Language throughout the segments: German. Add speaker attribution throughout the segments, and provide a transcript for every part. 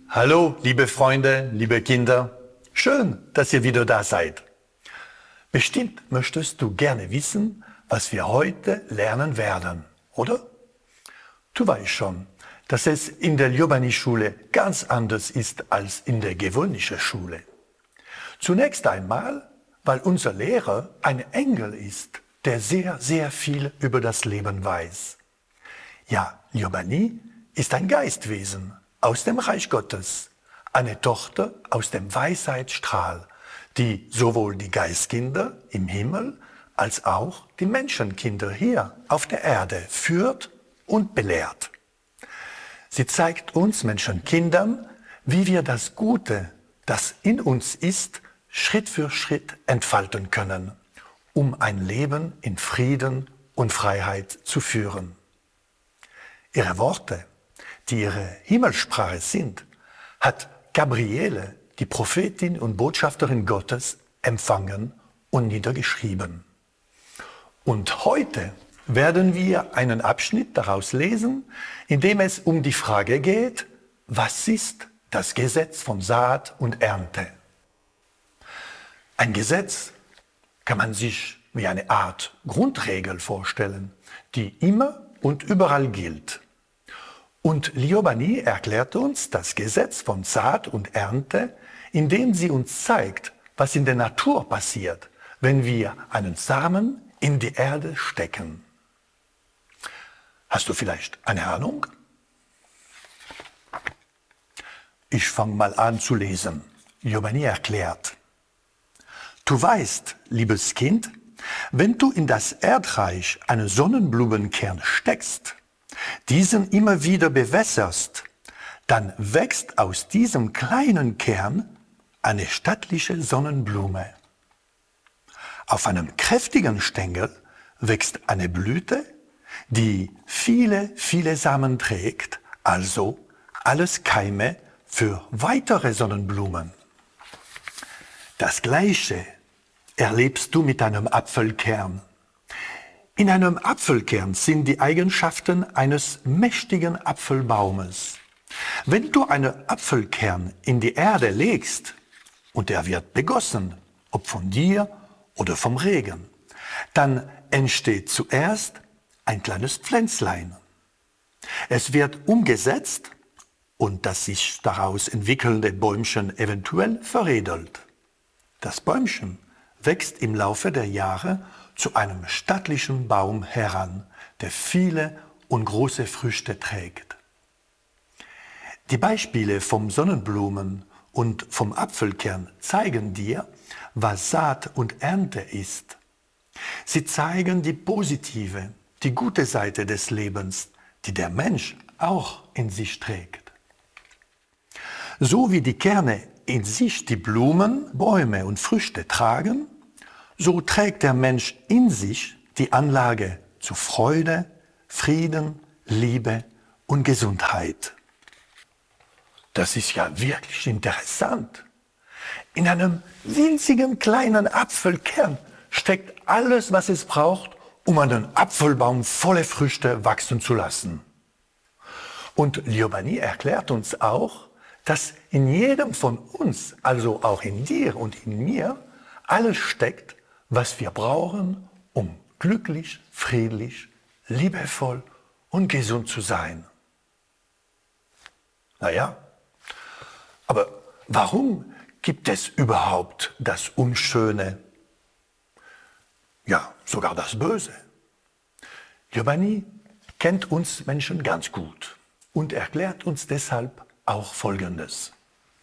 Speaker 1: Hallo, liebe Freunde, liebe Kinder. Schön, dass ihr wieder da seid. Bestimmt möchtest du gerne wissen, was wir heute lernen werden, oder? Du weißt schon, dass es in der Ljubani-Schule ganz anders ist als in der gewöhnlichen Schule. Zunächst einmal, weil unser Lehrer ein Engel ist, der sehr, sehr viel über das Leben weiß. Ja, Ljubani ist ein Geistwesen aus dem Reich Gottes, eine Tochter aus dem Weisheitsstrahl, die sowohl die Geistkinder im Himmel als auch die Menschenkinder hier auf der Erde führt und belehrt. Sie zeigt uns Menschenkindern, wie wir das Gute, das in uns ist, Schritt für Schritt entfalten können, um ein Leben in Frieden und Freiheit zu führen. Ihre Worte, die ihre Himmelssprache sind, hat Gabriele, die Prophetin und Botschafterin Gottes, empfangen und niedergeschrieben. Und heute werden wir einen Abschnitt daraus lesen, in dem es um die Frage geht, was ist das Gesetz von Saat und Ernte? Ein Gesetz kann man sich wie eine Art Grundregel vorstellen, die immer und überall gilt. Und Ljubani erklärt uns das Gesetz von Saat und Ernte, indem sie uns zeigt, was in der Natur passiert, wenn wir einen Samen in die Erde stecken. Hast du vielleicht eine Ahnung? Ich fange mal an zu lesen. Ljubani erklärt: Du weißt, liebes Kind, wenn du in das Erdreich einen Sonnenblumenkern steckst, diesen immer wieder bewässerst, dann wächst aus diesem kleinen Kern eine stattliche Sonnenblume. Auf einem kräftigen Stängel wächst eine Blüte, die viele, viele Samen trägt, also alles Keime für weitere Sonnenblumen. Das Gleiche erlebst du mit einem Apfelkern. In einem Apfelkern sind die Eigenschaften eines mächtigen Apfelbaumes. Wenn du einen Apfelkern in die Erde legst und er wird begossen, ob von dir oder vom Regen, dann entsteht zuerst ein kleines Pflänzlein. Es wird umgesetzt und das sich daraus entwickelnde Bäumchen eventuell veredelt. Das Bäumchen wächst im Laufe der Jahre zu einem stattlichen Baum heran, der viele und große Früchte trägt. Die Beispiele vom Sonnenblumen und vom Apfelkern zeigen dir, was Saat und Ernte ist. Sie zeigen die positive, die gute Seite des Lebens, die der Mensch auch in sich trägt. So wie die Kerne in sich die Blumen, Bäume und Früchte tragen, so trägt der Mensch in sich die Anlage zu Freude, Frieden, Liebe und Gesundheit. Das ist ja wirklich interessant. In einem winzigen kleinen Apfelkern steckt alles, was es braucht, um einen Apfelbaum voller Früchte wachsen zu lassen. Und Ljubani erklärt uns auch, dass in jedem von uns, also auch in dir und in mir, alles steckt, was wir brauchen, um glücklich, friedlich, liebevoll und gesund zu sein. Naja, aber warum gibt es überhaupt das Unschöne? Ja, sogar das Böse. Ljubani kennt uns Menschen ganz gut und erklärt uns deshalb auch Folgendes.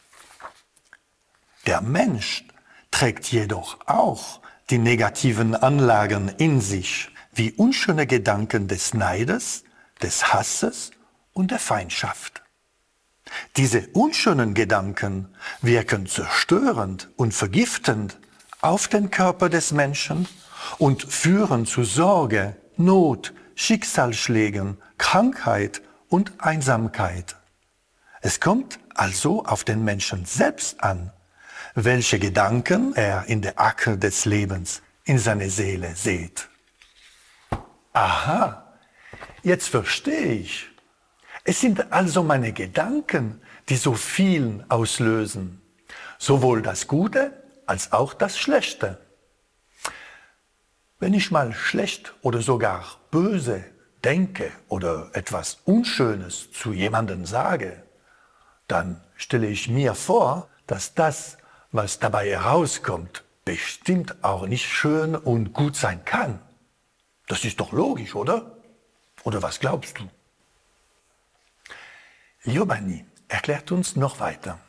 Speaker 1: Der Mensch trägt jedoch auch die negativen Anlagen in sich, wie unschöne Gedanken des Neides, des Hasses und der Feindschaft. Diese unschönen Gedanken wirken zerstörend und vergiftend auf den Körper des Menschen und führen zu Sorge, Not, Schicksalsschlägen, Krankheit und Einsamkeit. Es kommt also auf den Menschen selbst an, welche Gedanken er in der Akte des Lebens in seine Seele sät. Aha, jetzt verstehe ich. Es sind also meine Gedanken, die so viel auslösen, sowohl das Gute als auch das Schlechte. Wenn ich mal schlecht oder sogar böse denke oder etwas Unschönes zu jemandem sage, dann stelle ich mir vor, dass das, was dabei herauskommt, bestimmt auch nicht schön und gut sein kann. Das ist doch logisch, oder? Oder was glaubst du? Giovanni erklärt uns noch weiter.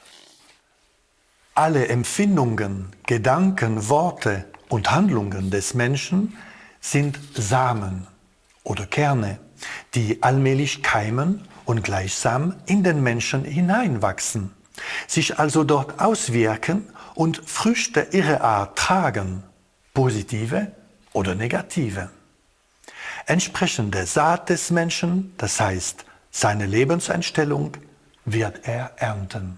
Speaker 1: Alle Empfindungen, Gedanken, Worte und Handlungen des Menschen sind Samen oder Kerne, die allmählich keimen und gleichsam in den Menschen hineinwachsen, sich also dort auswirken und Früchte ihrer Art tragen, positive oder negative. Entsprechend der Saat des Menschen, das heißt seine Lebenseinstellung, wird er ernten.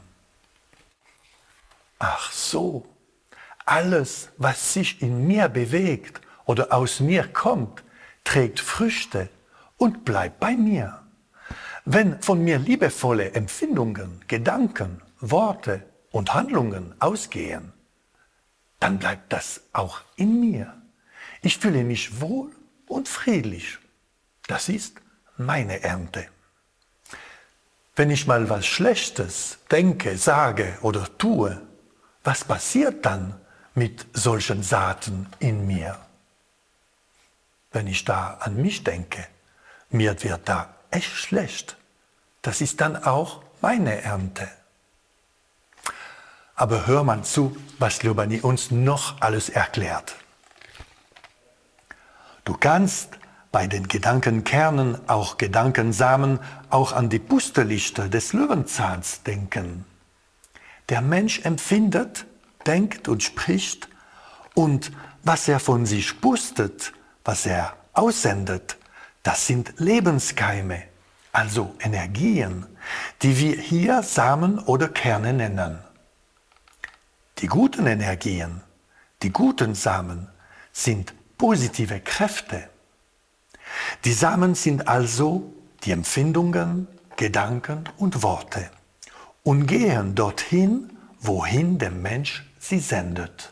Speaker 1: Ach so, alles, was sich in mir bewegt oder aus mir kommt, trägt Früchte und bleibt bei mir. Wenn von mir liebevolle Empfindungen, Gedanken, Worte und Handlungen ausgehen, dann bleibt das auch in mir. Ich fühle mich wohl und friedlich. Das ist meine Ernte. Wenn ich mal was Schlechtes denke, sage oder tue, was passiert dann mit solchen Saaten in mir? Wenn ich da an mich denke, mir wird da echt schlecht. Das ist dann auch meine Ernte. Aber hör mal zu, was Giovanni uns noch alles erklärt. Du kannst bei den Gedankenkernen, auch Gedankensamen, auch an die Pusterlichter des Löwenzahns denken. Der Mensch empfindet, denkt und spricht und was er von sich pustet, was er aussendet, das sind Lebenskeime, also Energien, die wir hier Samen oder Kerne nennen. Die guten Energien, die guten Samen sind positive Kräfte. Die Samen sind also die Empfindungen, Gedanken und Worte und gehen dorthin, wohin der Mensch sie sendet.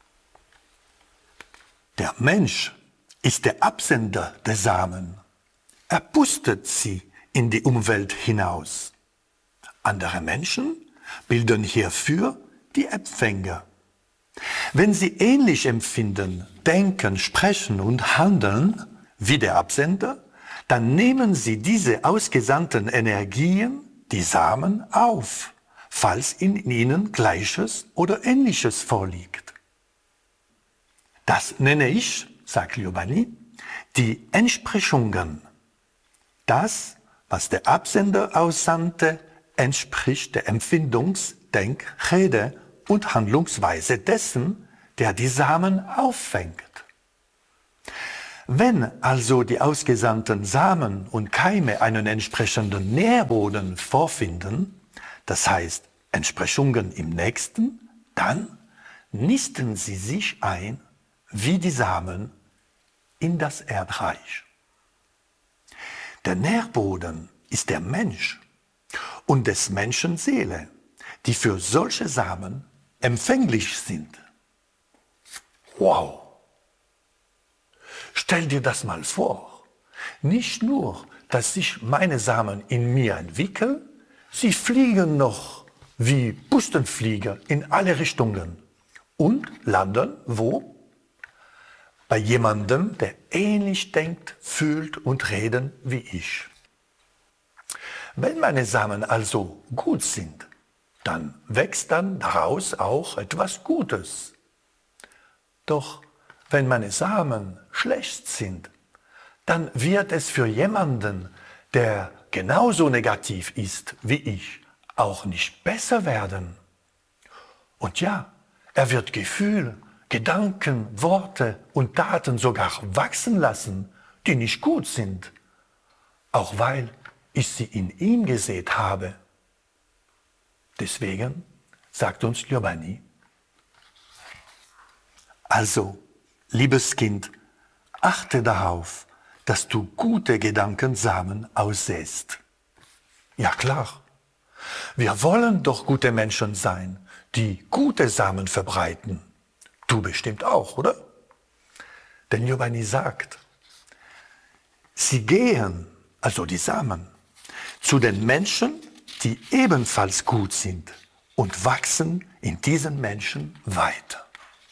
Speaker 1: Der Mensch ist der Absender der Samen. Er pustet sie in die Umwelt hinaus. Andere Menschen bilden hierfür die Empfänger. Wenn sie ähnlich empfinden, denken, sprechen und handeln wie der Absender, dann nehmen sie diese ausgesandten Energien, die Samen, auf, falls in ihnen Gleiches oder Ähnliches vorliegt. Das nenne ich, sagt Giovanni, die Entsprechungen. Das, was der Absender aussandte, entspricht der Empfindungs-, Denk-, Rede- und Handlungsweise dessen, der die Samen auffängt. Wenn also die ausgesandten Samen und Keime einen entsprechenden Nährboden vorfinden, das heißt Entsprechungen im Nächsten, dann nisten sie sich ein wie die Samen in das Erdreich. Der Nährboden ist der Mensch und des Menschen Seele, die für solche Samen empfänglich sind. Wow! Stell dir das mal vor. Nicht nur, dass sich meine Samen in mir entwickeln, sie fliegen noch wie Pustenflieger in alle Richtungen und landen wo? Bei jemandem, der ähnlich denkt, fühlt und redet wie ich. Wenn meine Samen also gut sind, dann wächst dann daraus auch etwas Gutes. Doch wenn meine Samen schlecht sind, dann wird es für jemanden, der genauso negativ ist wie ich, auch nicht besser werden. Und ja, er wird Gefühle, Gedanken, Worte und Taten sogar wachsen lassen, die nicht gut sind, auch weil ich sie in ihm gesät habe. Deswegen sagt uns Giovanni: Also, liebes Kind, achte darauf, dass du gute Gedankensamen aussäst. Ja klar. Wir wollen doch gute Menschen sein, die gute Samen verbreiten. Du bestimmt auch, oder? Denn Giovanni sagt, sie gehen, also die Samen, zu den Menschen, die ebenfalls gut sind und wachsen in diesen Menschen weiter.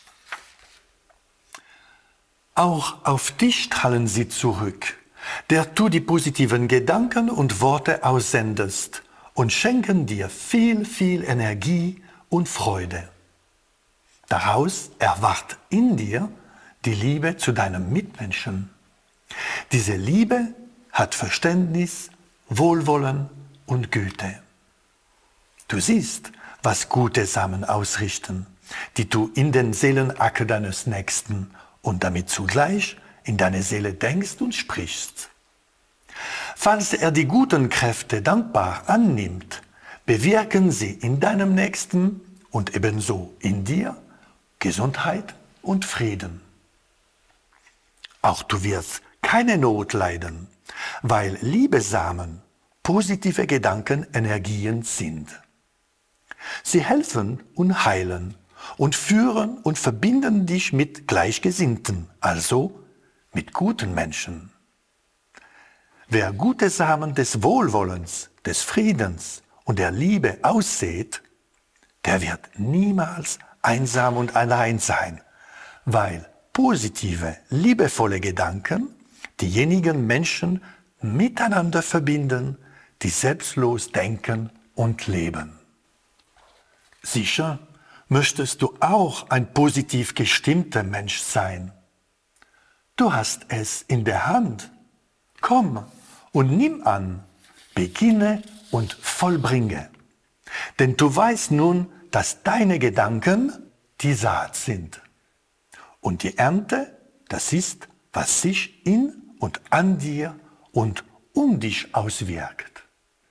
Speaker 1: Auch auf dich strahlen sie zurück, der du die positiven Gedanken und Worte aussendest und schenken dir viel, viel Energie und Freude. Daraus erwacht in dir die Liebe zu deinem Mitmenschen. Diese Liebe hat Verständnis, Wohlwollen und Güte. Du siehst, was gute Samen ausrichten, die du in den Seelenacker deines Nächsten und damit zugleich in deine Seele denkst und sprichst. Falls er die guten Kräfte dankbar annimmt, bewirken sie in deinem Nächsten und ebenso in dir Gesundheit und Frieden. Auch du wirst keine Not leiden, weil Liebesamen positive Gedankenenergien sind. Sie helfen und heilen und führen und verbinden dich mit Gleichgesinnten, also mit guten Menschen. Wer gute Samen des Wohlwollens, des Friedens und der Liebe aussät, der wird niemals einsam und allein sein, weil positive, liebevolle Gedanken diejenigen Menschen miteinander verbinden, die selbstlos denken und leben. Sicher möchtest du auch ein positiv gestimmter Mensch sein. Du hast es in der Hand. Komm und nimm an, beginne und vollbringe. Denn du weißt nun, dass deine Gedanken die Saat sind. Und die Ernte, das ist, was sich in und an dir und um dich auswirkt.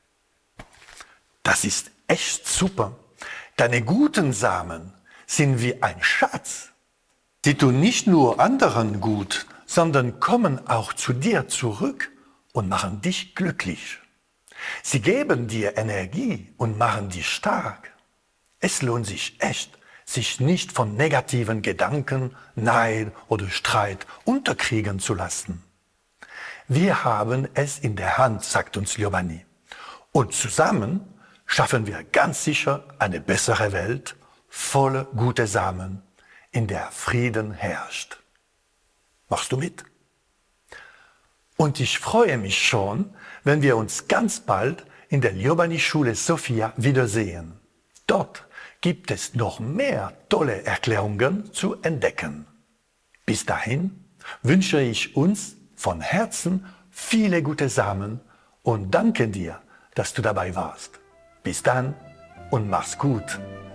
Speaker 1: Das ist echt super. Deine guten Samen sind wie ein Schatz. Sie tun nicht nur anderen gut, sondern kommen auch zu dir zurück und machen dich glücklich. Sie geben dir Energie und machen dich stark. Es lohnt sich echt, sich nicht von negativen Gedanken, Neid oder Streit unterkriegen zu lassen. Wir haben es in der Hand, sagt uns Giovanni. Und zusammen schaffen wir ganz sicher eine bessere Welt, voller guter Samen, in der Frieden herrscht. Machst du mit? Und ich freue mich schon, wenn wir uns ganz bald in der Giovanni-Schule Sofia wiedersehen. Dort gibt es noch mehr tolle Erklärungen zu entdecken. Bis dahin wünsche ich uns von Herzen viele gute Samen und danke dir, dass du dabei warst. Bis dann und mach's gut.